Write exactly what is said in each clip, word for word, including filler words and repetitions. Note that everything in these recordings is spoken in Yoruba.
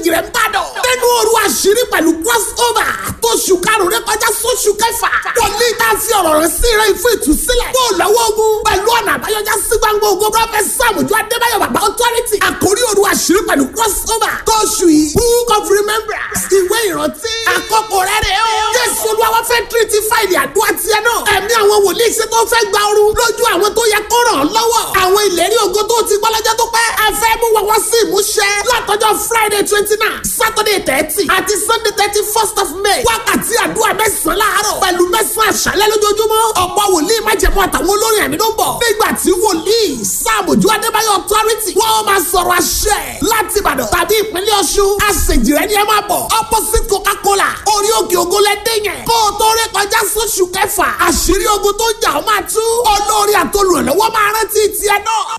àṣejìrẹ́ ń bàdàn. nínú òru àṣírí pẹ̀lú crossover tó ṣù karùn-ún rẹ kọjá sóṣù kẹfà. wòlíì tá a fi ọ̀rọ̀ rẹ̀ sí rẹ̀ fún ìtúsílẹ̀. kó o lọ́wọ́ ogun pẹ̀lú ọ̀nà àbáyọjá sí gbangba ogun prọfẹ̀t Sàmójú Adébáyọ̀ bàbá authority. àkórí òru àṣírí pẹ̀lú crossover tó ṣù yìí book of remembrance ìwé ìrántí. àkókò rẹ̀ rẹ̀ o. jésù olúwa fẹ́ tírítì fáìlì àdúrà tiẹ̀ náà. ẹ̀mí àwọn wòlíì ṣe tó fẹ́ gba ooru lójú àwọn tó yẹ kó ràn án lọ́wọ́. àwọn ìlérí ògo tó ti gbọ́ lọ́jọ́ tó pẹ́. ẹ fẹ́ mú wọn wọ́n sí ìmúṣẹ. látọjọ́ friday twenty nine saturday thirty àti sunday thirty first of may. wákàtí àdúrà mẹ́sàn-án láàárọ̀ pẹ̀lú mẹ́sàn-án àṣálẹ́ lójoojúmọ́. ọ̀pọ̀ wòlíì májẹ̀mú àtàwọn olórin ẹ̀mí ló ń bọ̀. nígbà tí wòlíì Sàmójú Adébáyọ̀ authority wọ́n máa sọ̀rọ̀ àṣẹ láti Ìbàdàn tàbí ìpínlẹ̀ Ọ̀ṣun. àṣejìrẹ́ ni ẹ máa bọ̀ opposite coca-cola orí òkè ògo lẹ́dẹ̀ yẹn. kó o tó ré kọjá sóṣù kẹfà àṣírí ogun tó jà ó máa tú. olórí àtolùrànlọ́wọ́ máa rántí tiẹ̀ náà.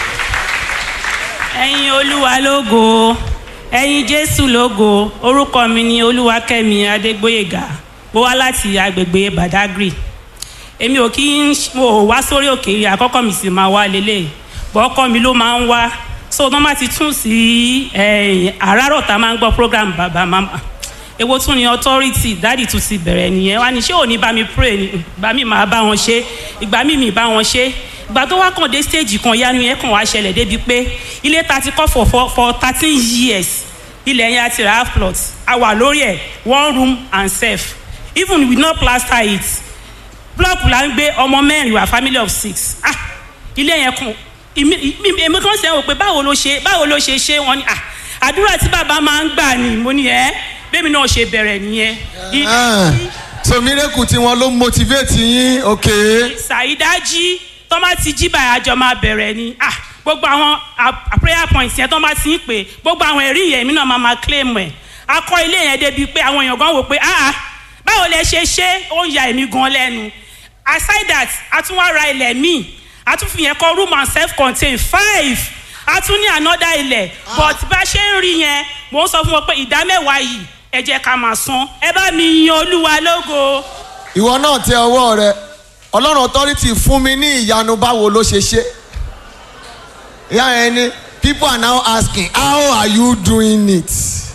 ẹ̀yin olúwa lógo ẹ̀yin jésù lógo orúkọ mi ni olúwakẹ́mi adégbóyèga mo wá láti agbègbè badagry. èmi ò kí ń mo wá sórí òkè àkọ́kọ́ mi sì máa wá lélẹ̀ bọ́ ọkọ mi ló máa ń wá so wọ́n máa ti tún sí àràárọ̀ tá a máa ń gbọ́ program bàbá mama èwo tún ni authority dáàdì tún ti bẹ̀rẹ̀ nìyẹn wá ní ṣé ò ní bá mi pray ni ìgbà mi máa bá wọn ṣe ìgbà mi mi bá wọn ṣe ìgbà tó wá kàn dé stage kan yanu yẹn kàn wá ṣẹlẹ̀ débi pé ilé ta ti kọ́ for for for thirteen years ilẹ̀ yẹn àti ra half plot a wà lórí ẹ̀ one room and self even we no plaster it block la ń gbé ọmọ mẹ́rin wa family of six ah ilé yẹn kàn èmi kan sẹ́wọ̀n pé báwo ló ṣe báwo ló ṣe ṣe wọn ni ah àdúrà tí bàbá máa ń gbà ni mo ní ẹ́ bẹ́ẹ̀ mi náà ṣe bẹ̀rẹ̀ nìyẹn. so miracle tí wọn ló motivate yín ok. ṣàìdájí tó máa ti jí báyìí àjọ máa bẹ̀rẹ̀ ni ah gbogbo àwọn prayer points yẹn tó máa ti ń pè gbogbo àwọn ẹ̀rí yẹn mi náà máa máa claim ẹ̀ akọ ilé yẹn débi pé àwọn èèyàn gan wò pé ah báwo lẹ ṣe ṣe ó ń ya èmi gan lẹ́nu aside that a tún wá ra ilẹ̀ míì a tún fi yẹn kọ́ room and self contained five a tún ní another ilẹ̀ but bá ṣe ń rí yẹn mò ń sọ fún wọn pé ìdá mẹ́wàá yìí ẹ jẹ́ ká máa san ẹ bá mi yan olúwa lógo. ìwọ náà tẹ ọwọ́ rẹ ọlọ́run authority fún mi ní ìyanu báwo ló ṣe ṣe. ìyá yẹn ni people are now asking how are you doing it.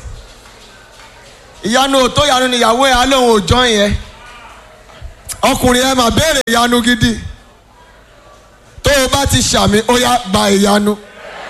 ìyanu tó yanu ni ìyàwó ẹ alóhùn òjọ́ yẹn ọkùnrin ẹ máa béèrè ìyanu gidi tó o bá ti ṣàmì ó yá gba ìyanu.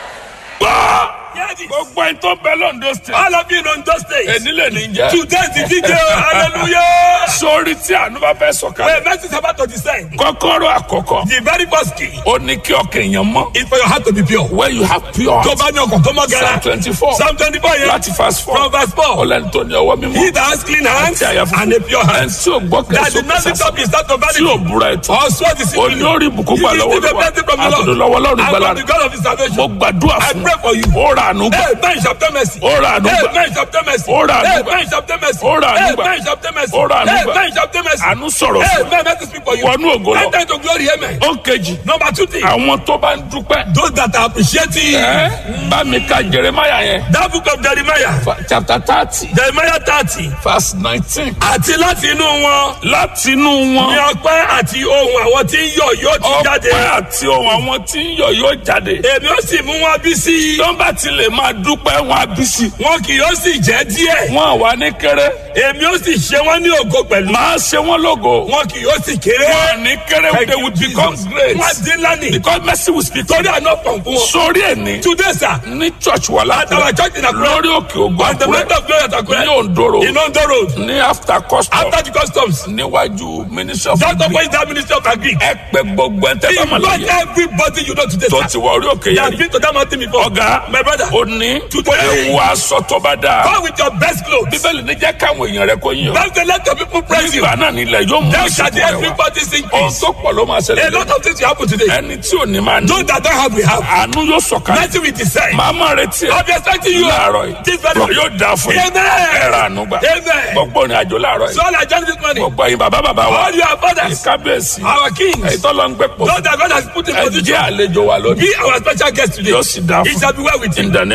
gbogbo ẹni tó bẹ lọ́ndọ̀ state. all of you in Ondo state. èní lè ní jẹ́. today is the video hallelujah. sórí tí àánú bá fẹ́ sọ̀kalẹ̀. wait mercy is about to descend. kọ́kọ́rọ́ àkọ́kọ́. the very first key. ó ní kí ọkàn èèyàn mọ́. is for your heart to be pure. when you have pure heart. tó bá ní ọkàn tó mọ́ gẹ́rẹ́. psalm twenty four. psalm twenty four yẹn. láti verse four. from verse four. ọlẹ́ni tó ní ọwọ́ mímọ́. he that has clean hands and a pure heart. ẹni tí ò gbọ́ kẹ́sọ́ that did not lift up his heart to vanity. tí ò búra ètò. also deceiving you. olórí ibùkún gbà lọ́wọ́ lọ́wọ́ àtọ̀dọ̀ lọ́wọ́ lọ́rùn gbàlá and from the God of his salvation. mo gbàdúrà I fún pray for you. ó ra àánú gbà. hey man chapter mercy. ó ra àánú gbà. hey man chapter mercy. ó ra àánú hey gbà. man chapter mercy. ó ra àánú gbà. hey man chapter mercy. ó ra àánú hey gbà. man chapter mercy. àánú sọ̀rọ̀ hey fún man let me speak for you. wọnú ògo lọ. enter into glory amen. ó kejì. number two thing. àwọn tó bá ń dúpẹ́. those that are appreciating. ẹ bá mi ka Jeremiah yẹn. that book of Jeremiah. chapter thirty. Jeremiah thirty. verse nineteen. àti láti inú wọn. láti inú wọn. ní ọpẹ́ àti ohùn àwọn tí ń yọ̀ yóò ti jáde. ọpẹ́ àti ohùn àwọn tí ń yọ̀ yóò jáde. èmi ó sì mú wọn bí sí. tó bá ti lè máa dúpẹ́ wọn á bí sí. wọn kì yóò sì jẹ́ díẹ̀. wọn wà ní kéré. èmi ó sì ṣe wọn ní ògo pẹ̀lú. máa ṣe wọn lógo. wọn kì yóò sì kéré. wọn ní kéré they will become great. wọn dín lánìí. because mercy will speak. torí àná pọ̀ fún wọn. sórí ẹ̀ ní. today sir. ní church wà láti. àtàwọn church in Akure. lórí òkè ògbó Àkúrẹ́. at the moment of glory at Akure. ní Ondo in Ondo road. ní after customs. after the customs. níwájú ministry of just agric. opposite that ministry of agric. ẹ pẹ gbogbo ẹ tẹ bá ma invite láyé. everybody you know today tó sir. ti wọ orí òkè they yẹn. have been to that mountain before. ọ̀gá my brother. ó ní. today. ẹ wọ aṣọ tó bá dáa. come with your best clothes. bíbélì ní jẹ́ káwọn èèyàn rẹ kó yín o. that's the let of people praise you. nígbà náà nílẹ̀ yóò mú just ìsìnkú that rẹ wá. everybody sing ohun peace. tó pọ̀ ló máa a ṣẹlẹ̀. lot of things will happen today. ẹni tí ò ní máa ní. those that don't have we have. àánú yóò sọ̀kalẹ̀. nothing will decide. màá máa retí ẹ. I'll be expecting you. láàárọ̀ yìí. this very yóò dáa fún yín. amen. ẹ ra àánú gbà. amen. gbogbo ìrìn àjò láàárọ̀ so yìí. all I join this morning. gbogbo ẹ̀yin bàbá bàbá wa. all your fathers. kábíyèsí. our kings. èyí tó lọ ń gbẹ pọ̀. those that God has put in ẹ position. jẹ́ àlejò wa lónìí. be our special guest today. yóò sì dáa it fún shall be well with you. in the